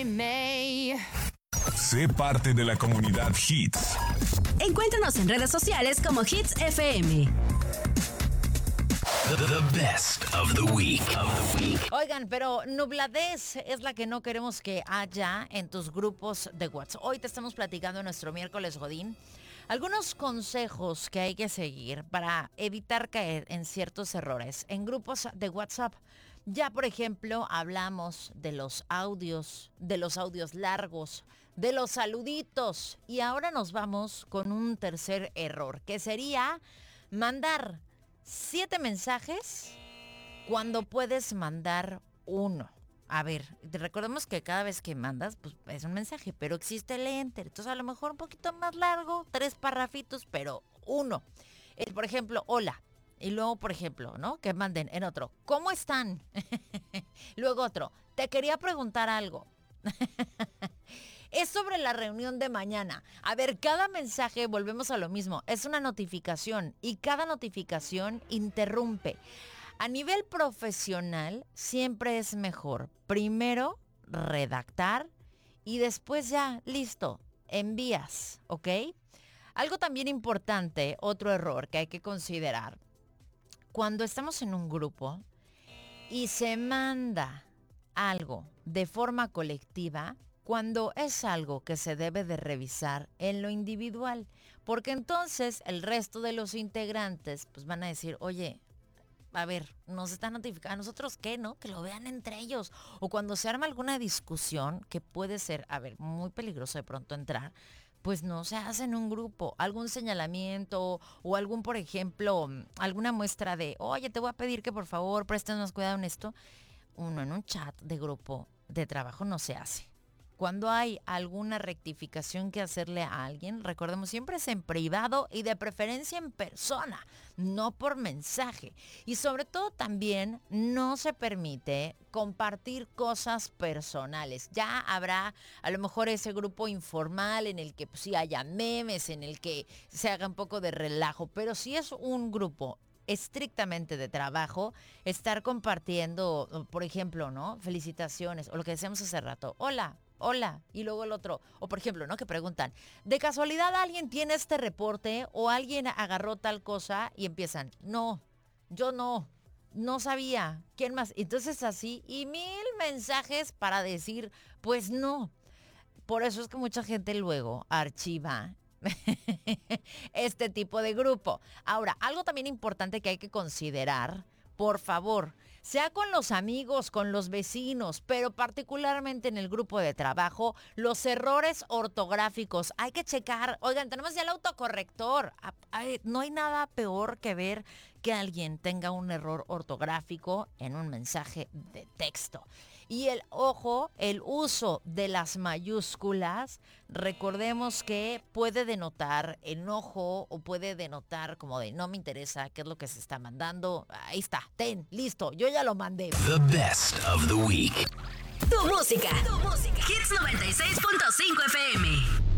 Sé parte de la comunidad Hits. Encuéntranos en redes sociales como Hits FM. The best of the week. Oigan, pero nubladez es la que no queremos que haya en tus grupos de WhatsApp. Hoy te estamos platicando en nuestro miércoles Godín algunos consejos que hay que seguir para evitar caer en ciertos errores en grupos de WhatsApp. Ya, por ejemplo, hablamos de los audios largos, de los saluditos. Y ahora nos vamos con un tercer error, que sería mandar 7 mensajes cuando puedes mandar uno. A ver, recordemos que cada vez que mandas, pues es un mensaje, pero existe el enter. Entonces a lo mejor un poquito más largo, 3 parrafitos, pero uno. Por ejemplo, hola. Y luego, por ejemplo, ¿no? Que manden en otro, ¿cómo están? Luego otro, te quería preguntar algo. Es sobre la reunión de mañana. A ver, cada mensaje, volvemos a lo mismo, es una notificación y cada notificación interrumpe. A nivel profesional, siempre es mejor primero redactar y después ya, listo, envías, ¿ok? Algo también importante, otro error que hay que considerar. Cuando estamos en un grupo y se manda algo de forma colectiva, cuando es algo que se debe de revisar en lo individual, porque entonces el resto de los integrantes pues van a decir, oye, a ver, nos están notificando, ¿nosotros qué, no? Que lo vean entre ellos. O cuando se arma alguna discusión que puede ser, a ver, muy peligroso de pronto entrar, pues no se hace en un grupo, algún señalamiento o algún, por ejemplo, alguna muestra de, oye, te voy a pedir que por favor prestes más cuidado en esto. Uno en un chat de grupo de trabajo no se hace. Cuando hay alguna rectificación que hacerle a alguien, recordemos, siempre es en privado y de preferencia en persona, no por mensaje. Y sobre todo también no se permite compartir cosas personales. Ya habrá a lo mejor ese grupo informal en el que pues, sí haya memes, en el que se haga un poco de relajo, pero si es un grupo estrictamente de trabajo, estar compartiendo, por ejemplo, ¿no? Felicitaciones, o lo que decíamos hace rato, hola, y luego el otro, o por ejemplo, ¿no? Que preguntan, ¿de casualidad alguien tiene este reporte o alguien agarró tal cosa? Y empiezan, no, yo no sabía, ¿quién más? Entonces así, y 1000 mensajes para decir, pues no. Por eso es que mucha gente luego archiva este tipo de grupo. Ahora, algo también importante que hay que considerar, por favor, sea con los amigos, con los vecinos, pero particularmente en el grupo de trabajo, los errores ortográficos. Hay que checar. Oigan, tenemos ya el autocorrector. No hay nada peor que ver que alguien tenga un error ortográfico en un mensaje de texto. Y el uso de las mayúsculas, recordemos que puede denotar enojo o puede denotar como de no me interesa qué es lo que se está mandando. Ahí está, listo, yo ya lo mandé. The best of the week. Tu música. Hits 96.5 FM.